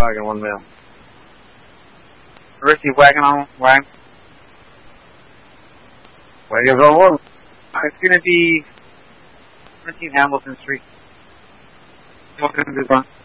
dog and one male. Ricky wagon on wagon. Wagon's over. It's gonna be 17 Hamilton Street. Welcome to the